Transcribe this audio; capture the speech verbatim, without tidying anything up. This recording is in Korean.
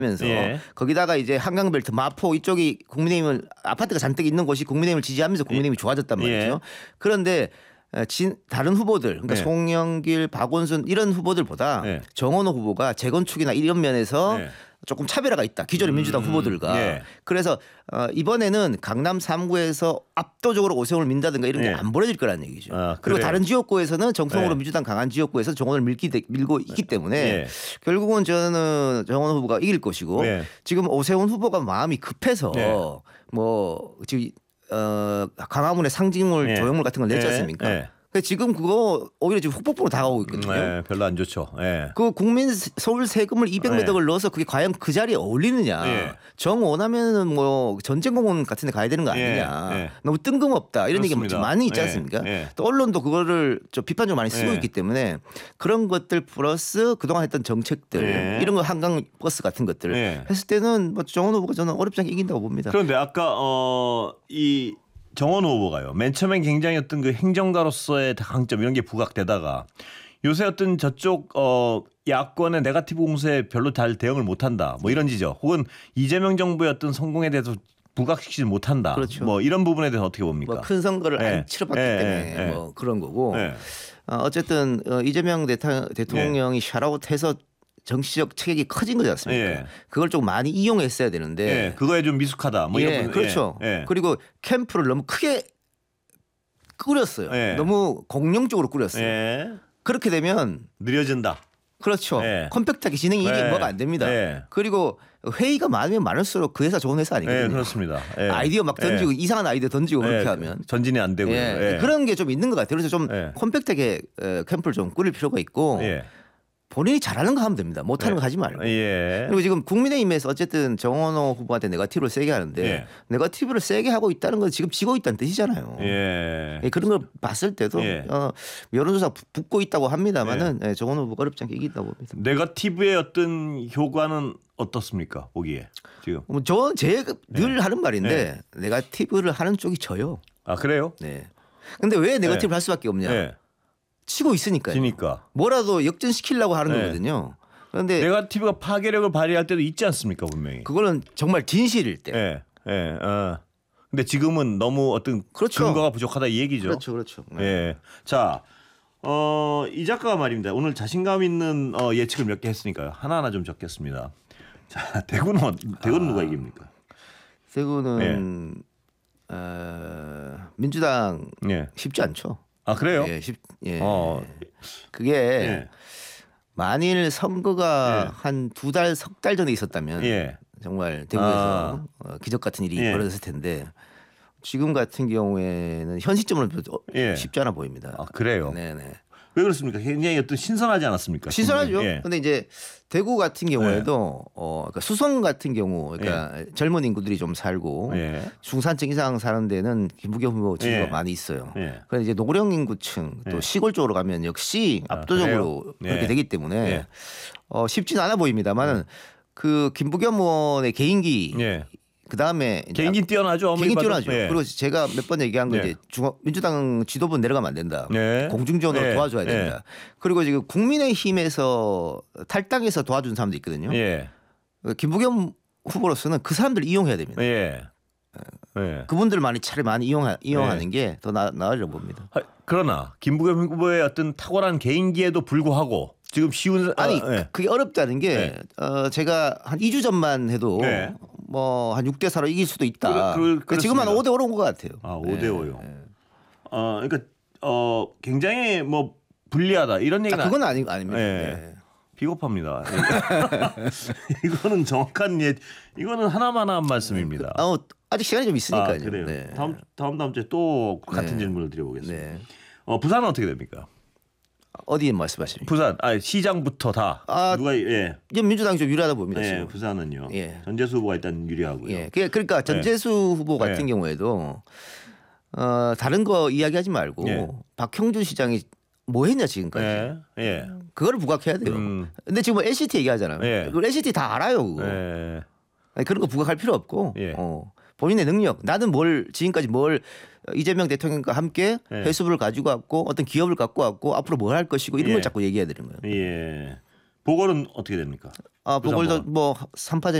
면서 예. 거기다가 이제 한강벨트, 마포 이쪽이 국민의힘을 아파트가 잔뜩 있는 곳이 국민의힘을 지지하면서 국민의힘이 좋아졌단 말이죠. 예. 그런데 진, 다른 후보들 그러니까 예. 송영길, 박원순 이런 후보들보다 예. 정원호 후보가 재건축이나 이런 면에서 예. 조금 차별화가 있다. 기존의 음, 민주당 후보들과. 예. 그래서 어, 이번에는 강남 삼 구에서 압도적으로 오세훈을 민다든가 이런 게 예. 안 벌어질 거라는 얘기죠. 아, 그리고 그래요? 다른 지역구에서는 정통으로 예. 민주당 강한 지역구에서 정원을 밀기, 밀고 있기 때문에 예. 결국은 저는 정원 후보가 이길 것이고 예. 지금 오세훈 후보가 마음이 급해서 예. 뭐 지금 어, 강화문에 상징물 예. 조형물 같은 걸 냈지 예. 않습니까? 예. 근데 지금 그거 오히려 지금 후폭풍으로 다가오고 있거든요. 네, 별로 안 좋죠. 예. 그 국민 서울 세금을 이백몇 네. 억을 넣어서 그게 과연 그 자리에 어울리느냐. 예. 정 원하면은 뭐 전쟁공원 같은 데 가야 되는 거 아니냐. 예. 예. 너무 뜬금없다. 이런 얘기가 그렇습니다. 많이 있지 예. 않습니까? 예. 또 언론도 그거를 좀 비판적으로 많이 쓰고 예. 있기 때문에 그런 것들 플러스 그동안 했던 정책들 예. 이런 거 한강 버스 같은 것들 예. 했을 때는 뭐 정원 후보가 저는 어렵지 않게 이긴다고 봅니다. 그런데 아까 어, 이 정원 후보가요. 맨 처음엔 굉장히 어떤 그 행정가로서의 강점 이런 게 부각되다가 요새 어떤 저쪽 어, 야권의 네거티브 공세에 별로 잘 대응을 못한다. 뭐 이런 지적. 혹은 이재명 정부의 어떤 성공에 대해서 부각시키지 못한다. 그렇죠. 뭐 이런 부분에 대해서 어떻게 봅니까? 뭐 큰 선거를 예. 안 치러봤기 예. 때문에 예. 뭐 그런 거고 예. 어, 어쨌든 어, 이재명 대타, 대통령이 샤라웃해서 정치적 체격이 커진 거지 않습니까? 예. 그걸 좀 많이 이용했어야 되는데 예. 그거에 좀 미숙하다. 뭐 이런 예, 부분. 그렇죠. 예. 예. 그리고 캠프를 너무 크게 꾸렸어요. 예. 너무 공룡적으로 꾸렸어요. 예. 그렇게 되면 느려진다. 그렇죠. 예. 컴팩트하게 진행이 이게 예. 뭐가 안 됩니다. 예. 그리고 회의가 많으면 많을수록 그 회사 좋은 회사 아니거든요. 예, 그렇습니다. 예. 아이디어 막 던지고 예. 이상한 아이디어 던지고 그렇게 예. 하면 전진이 안 되고요. 예. 예. 그런 게 좀 있는 것 같아요. 그래서 좀 예. 컴팩트하게 어, 캠프를 좀 꾸릴 필요가 있고 예. 본인이 잘하는 거 하면 됩니다. 못하는 거 하지 말고. 예. 그리고 지금 국민의힘에서 어쨌든 정원호 후보한테 네거티브를 세게 하는데 예. 네거티브를 세게 하고 있다는 건 지금 지고 있다는 뜻이잖아요. 예. 예, 그런 걸 봤을 때도 예. 어, 여론조사 부- 붙고 있다고 합니다만은 예. 정원호 후보가 어렵지 않게 이긴다고 봅니다. 네거티브의 어떤 효과는 어떻습니까? 보기에 지금. 뭐 저제늘 하는 말인데 네거티브를 하는 쪽이 저요. 아 그래요? 네. 근데 왜 네거티브를 예. 할 수밖에 없냐? 예. 치고 있으니까요. 지니까. 뭐라도 역전시키려고 하는 네. 거거든요. 그런데 네거티브가 파괴력을 발휘할 때도 있지 않습니까, 분명히. 그거는 정말 진실일 때. 예. 예. 어. 근데 지금은 너무 어떤 그렇죠. 근거가 부족하다 이 얘기죠. 그렇죠, 그렇죠. 네. 예. 자, 어, 이 작가가 말입니다. 오늘 자신감 있는 어, 예측을 몇 개 했으니까요. 하나하나 좀 적겠습니다. 자, 대구는 어- 대구는 누가 이깁니까? 세구는 어, 민주당 예. 쉽지 않죠. 아 그래요? 예, 쉽, 예. 어. 그게 예. 만일 선거가 예. 한 두 달, 석 달 전에 있었다면 예. 정말 대구에서 어, 기적 같은 일이 예. 벌어졌을 텐데 지금 같은 경우에는 현 시점으로 봐도 예. 쉽지 않아 보입니다. 아 그래요? 네네. 왜 그렇습니까? 굉장히 어떤 신선하지 않았습니까? 신선하죠. 예. 근데 이제 대구 같은 경우에도 어, 그러니까 수성 같은 경우, 그러니까 젊은 인구들이 좀 살고 예. 중산층 이상 사는 데는 김부겸 후보 지지가 예. 많이 있어요. 예. 그런데 이제 노령 인구층 또 예. 시골 쪽으로 가면 역시 아, 압도적으로 그래요? 그렇게 예. 되기 때문에 예. 어, 쉽지는 않아 보입니다만은 그 김부겸 의원의 개인기 예. 그 다음에 개인기 뛰어나죠. 아무리 개인기 봐도. 뛰어나죠. 예. 그리고 제가 몇 번 얘기한 거 예. 이제 중앙 민주당 지도부 내려가면 안 된다. 예. 공중전으로 예. 도와줘야 된다. 그리고 지금 국민의힘에서 탈당해서 도와준 사람도 있거든요. 예. 김부겸 후보로서는 그 사람들 이용해야 됩니다. 예. 예. 그분들 많이 차라리 많이 이용하, 이용하는 게 더 나으리라고 봅니다. 하- 그러나 김부겸 후보의 어떤 탁월한 개인기에도 불구하고 지금 쉬운 아니 아, 예. 그게 어렵다는 게 네. 어, 제가 한 이 주 전만 해도 네. 뭐 한 육 대 사로 이길 수도 있다. 그- 그- 지금 한 그렇습니다. 오 대 오로 온 것 같아요. 아, 오 대 오요. 네. 어, 그러니까 어, 굉장히 뭐 불리하다 이런 아, 얘기는 그건 아니 아닙니다. 네. 네. 비겁합니다. 이거는 정확한 예, 이거는 하나만 한 말씀입니다. 어, 아직 시간이 좀 있으니까요. 아, 그래요. 네. 다음 다음 다음 주에 또 같은 네. 질문을 드려보겠습니다. 네. 어, 부산은 어떻게 됩니까? 어디에 말씀하십니까? 부산, 아 시장부터 다 아, 누가 예, 지금 민주당이 좀 유리하다 봅니다. 예, 지금. 부산은요. 예. 전재수 후보가 일단 유리하고요. 예. 그게- 그러니까 전재수 후보 같은 예. 경우에도 어, 다른 거 이야기하지 말고 예. 박형준 시장이 뭐 했냐 지금까지. 예, 예, 그거를 부각해야 돼요. 음. 근데 지금 뭐 엘시티 얘기하잖아요. 예. 그걸 엘시티 다 알아요. 그거. 예, 아니, 그런 거 부각할 필요 없고 예. 어, 본인의 능력 나는 뭘 지금까지 뭘 이재명 대통령과 함께 예. 회수를 가지고 왔고 어떤 기업을 갖고 왔고 앞으로 뭘 할 것이고 이런 예. 걸 자꾸 얘기해야 되는 거예요. 예. 보궐은 어떻게 됩니까? 아, 보궐도 부산 뭐 삼 파